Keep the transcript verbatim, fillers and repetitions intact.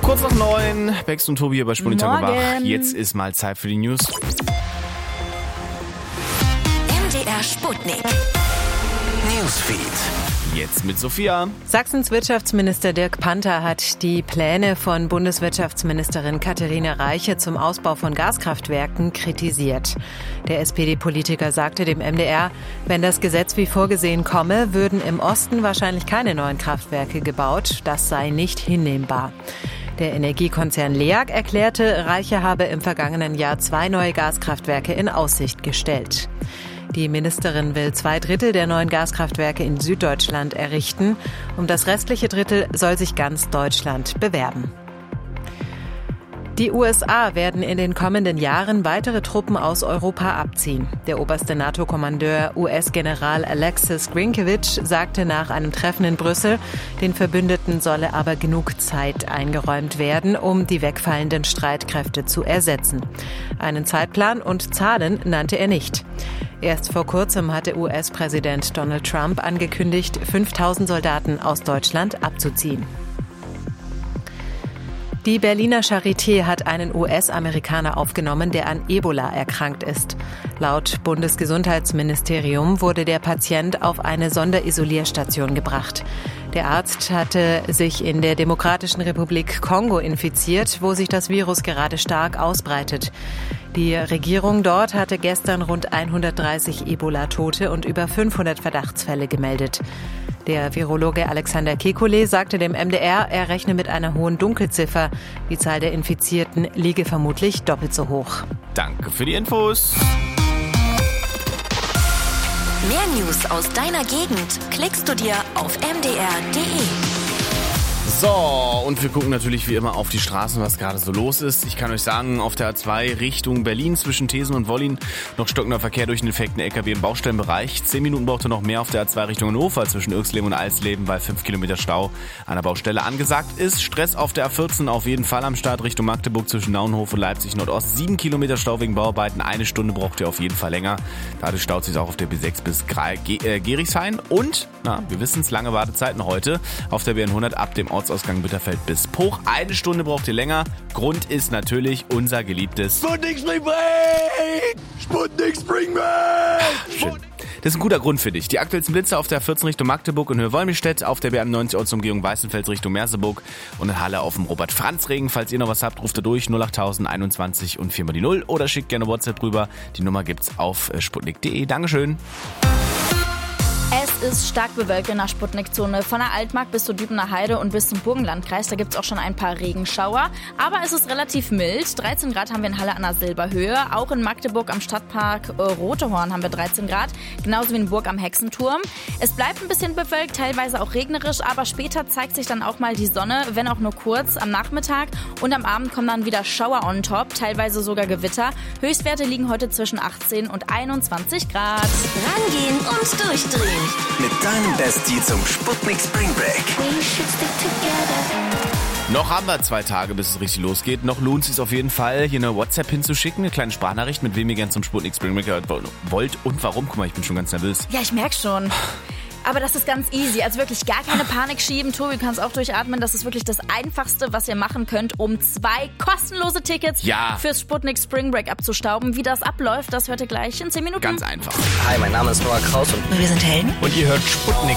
Kurz nach neun, Bex und Tobi hier bei Sputnik Wach. Jetzt ist mal Zeit für die News. M D R Sputnik Newsfeed. Jetzt mit Sophia. Sachsens Wirtschaftsminister Dirk Panther hat die Pläne von Bundeswirtschaftsministerin Katharina Reiche zum Ausbau von Gaskraftwerken kritisiert. Der S P D-Politiker sagte dem M D R, wenn das Gesetz wie vorgesehen komme, würden im Osten wahrscheinlich keine neuen Kraftwerke gebaut. Das sei nicht hinnehmbar. Der Energiekonzern LEAG erklärte, Reiche habe im vergangenen Jahr zwei neue Gaskraftwerke in Aussicht gestellt. Die Ministerin will zwei Drittel der neuen Gaskraftwerke in Süddeutschland errichten. Um das restliche Drittel soll sich ganz Deutschland bewerben. Die U S A werden in den kommenden Jahren weitere Truppen aus Europa abziehen. Der oberste NATO-Kommandeur U S-General Alexis Grynkewitsch sagte nach einem Treffen in Brüssel, den Verbündeten solle aber genug Zeit eingeräumt werden, um die wegfallenden Streitkräfte zu ersetzen. Einen Zeitplan und Zahlen nannte er nicht. Erst vor kurzem hatte U S-Präsident Donald Trump angekündigt, fünftausend Soldaten aus Deutschland abzuziehen. Die Berliner Charité hat einen U S-Amerikaner aufgenommen, der an Ebola erkrankt ist. Laut Bundesgesundheitsministerium wurde der Patient auf eine Sonderisolierstation gebracht. Der Arzt hatte sich in der Demokratischen Republik Kongo infiziert, wo sich das Virus gerade stark ausbreitet. Die Regierung dort hatte gestern rund hundertdreißig Ebola-Tote und über fünfhundert Verdachtsfälle gemeldet. Der Virologe Alexander Kekulé sagte dem M D R, er rechne mit einer hohen Dunkelziffer. Die Zahl der Infizierten liege vermutlich doppelt so hoch. Danke für die Infos. Mehr News aus deiner Gegend klickst du dir auf m d r punkt d e. So, und wir gucken natürlich wie immer auf die Straßen, was gerade so los ist. Ich kann euch sagen, auf der A zwei Richtung Berlin zwischen Thesen und Wollin noch stockender Verkehr durch einen defekten L K W im Baustellenbereich. Zehn Minuten brauchte noch mehr auf der A zwei Richtung Hannover zwischen Irxleben und Eisleben, weil fünf Kilometer Stau an der Baustelle angesagt ist. Stress auf der A vierzehn auf jeden Fall am Start Richtung Magdeburg zwischen Naunhof und Leipzig Nordost. Sieben Kilometer Stau wegen Bauarbeiten, eine Stunde braucht ihr auf jeden Fall länger. Dadurch staut sich auch auf der B sechs bis Gerichshain. Und, na, wir wissen es, lange Wartezeiten heute auf der B hundert ab dem Ortsausgang Bitterfeld bis Poch. Eine Stunde braucht ihr länger. Grund ist natürlich unser geliebtes Sputnik Spring Break! Sputnik Spring Break! Schön. Das ist ein guter Grund für dich. Die aktuellsten Blitze auf der vierzehn Richtung Magdeburg und Höhe-Wolmirstedt, auf der B einundneunzig Ortsumgehung Weißenfels Richtung Merseburg und in Halle auf dem Robert-Franz-Regen. Falls ihr noch was habt, ruft ihr durch null achttausend einundzwanzig und vier mal die null oder schickt gerne WhatsApp rüber. Die Nummer gibt's auf sputnik punkt d e. Dankeschön. Es ist stark bewölkt in der Sputnik-Zone. Von der Altmark bis zur Dübener Heide und bis zum Burgenlandkreis. Da gibt es auch schon ein paar Regenschauer. Aber es ist relativ mild. dreizehn Grad haben wir in Halle an der Silberhöhe. Auch in Magdeburg am Stadtpark äh, Rotehorn haben wir dreizehn Grad. Genauso wie in Burg am Hexenturm. Es bleibt ein bisschen bewölkt, teilweise auch regnerisch. Aber später zeigt sich dann auch mal die Sonne, wenn auch nur kurz am Nachmittag. Und am Abend kommen dann wieder Schauer on top, teilweise sogar Gewitter. Höchstwerte liegen heute zwischen achtzehn und einundzwanzig Grad. Rangehen und durchdrehen. Mit deinem Bestie zum Sputnik Spring Break. Noch haben wir zwei Tage, bis es richtig losgeht. Noch lohnt es sich auf jeden Fall, hier eine WhatsApp hinzuschicken, eine kleine Sprachnachricht, mit wem ihr gerne zum Sputnik Spring Break hören wollt und warum. Guck mal, ich bin schon ganz nervös. Ja, ich merke schon. Aber das ist ganz easy, also wirklich gar keine Panik schieben. Tobi, du kannst auch durchatmen. Das ist wirklich das Einfachste, was ihr machen könnt, um zwei kostenlose Tickets ja. fürs Sputnik Spring Break abzustauben. Wie das abläuft, das hört ihr gleich in zehn Minuten. Ganz einfach. Hi, mein Name ist Noah Kraus und Wir sind Helden. Und ihr hört Sputnik